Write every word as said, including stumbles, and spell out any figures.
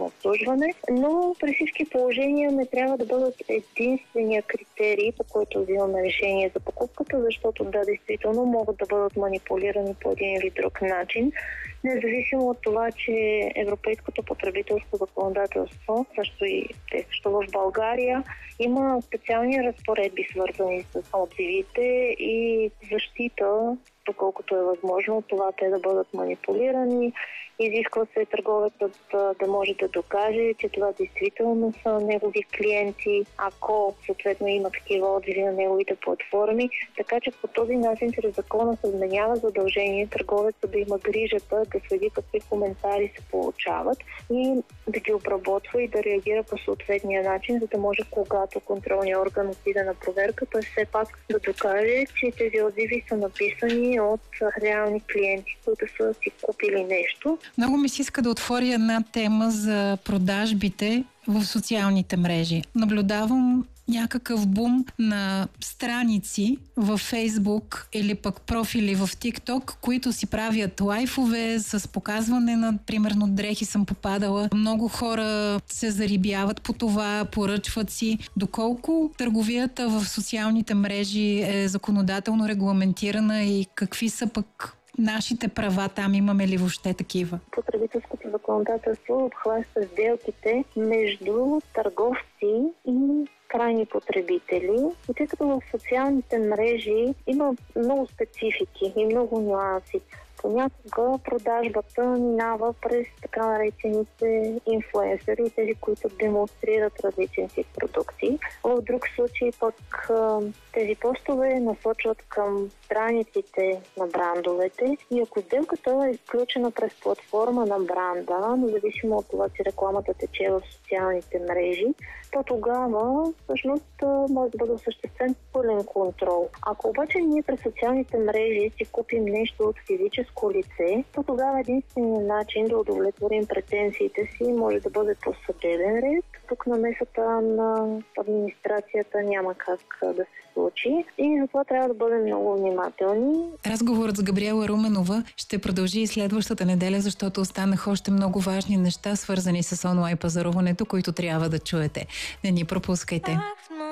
обслужване, но при всички положения не трябва да бъдат единствения критерий, по който взимаме решение за покупката, защото да, действително могат да бъдат манипулирани по един или друг начин, независимо от това, че европейското потребителско законодателство, също и също в България, има специални разпоредби, свързани с отзивите и защита, доколкото е възможно това те да бъдат манипулирани. Изисква се търговецът да, да може да докаже, че това действително са негови клиенти, ако съответно има такива отзиви на неговите платформи. Така че по този начин чрез закона се вменява задължение търговецът да има грижата да следи какви коментари се получават и да ги обработва и да реагира по съответния начин, за да може когато контролният орган отиде на проверка, той все пак да докаже, че тези отзиви са написани от реални клиенти, които са си купили нещо. Много ми се иска да отворя една тема за продажбите в социалните мрежи. Наблюдавам някакъв бум на страници във Фейсбук или пък профили в ТикТок, които си правят лайфове с показване на, примерно, дрехи съм попадала. Много хора се зарибяват по това, поръчват си. Доколко търговията в социалните мрежи е законодателно регламентирана и какви са пък нашите права там, имаме ли въобще такива? Потребителското законодателство обхваща сделките между търговци и крайни потребители. И тъй като в социалните мрежи има много специфики и много нюанси. Понякога продажбата минава през така наречените инфлуенсъри, тези, които демонстрират различни си продукти. В друг случай пък тези постове насочват към страниците на брандовете и ако сделката е изключена през платформа на бранда, независимо от това, че рекламата тече в социалните мрежи, то тогава всъщност може да бъде осъществен пълен контрол. Ако обаче ние през социалните мрежи си купим нещо от физическо лице, то тогава единственият начин да удовлетворим претенциите си може да бъде по съдебен ред. Тук намесата на администрацията няма как да се случи и затова трябва да бъдем много внимателни. Разговорът с Габриела Руменова ще продължи и следващата неделя, защото останаха още много важни неща, свързани с онлайн пазаруването, които трябва да чуете. Не ни пропускайте.